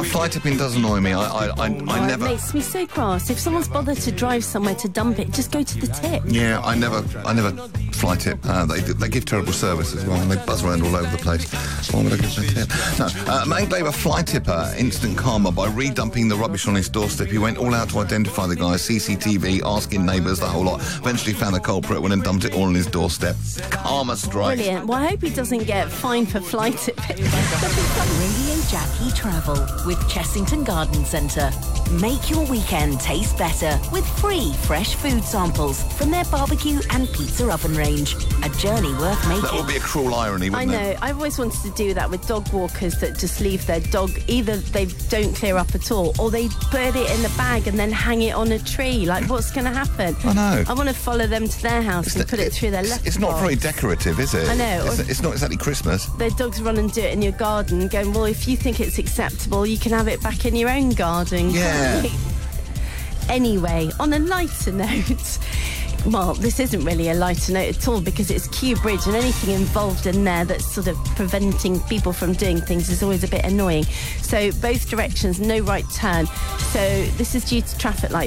fly tipping does annoy me. I never... It makes me so cross. If someone's bothered to drive somewhere to dump it, just go to the tip. Yeah, I never fly tip. They give terrible service as well, and they buzz around all over the place. Why would I give them a tip? No, a man gave a fly tipper instant karma by redumping the rubbish on his doorstep. He went all out to identify the guy, CCTV, asking neighbours, the whole lot. Eventually found the culprit, went and dumped it all on his doorstep. Karma strike. Brilliant. Well, I hope he doesn't get fined for fly tipping. Radio Jackie Travel with Chessington Garden Centre. Make your weekend taste better with free fresh food samples from their barbecue and pizza oven range. A journey worth making. That would be a cruel irony, wouldn't it? I know. I've always wanted to do that with dog walkers that just leave their dog. Either they don't clear up at all, or they put it in the bag and then hang it on a tree. Like, what's going to happen? I know. I want to follow them to their house and put it through their letterbox. It's not very decorative, is it? I know. It's not exactly Christmas. Their dogs run and do it in your garden, going, well, if you think it's acceptable, you can have it back in your own garden. Yeah. Anyway, on a lighter note, well, this isn't really a lighter note at all because it's Kew Bridge, and anything involved in there that's sort of preventing people from doing things is always a bit annoying. So both directions, no right turn. So this is due to traffic light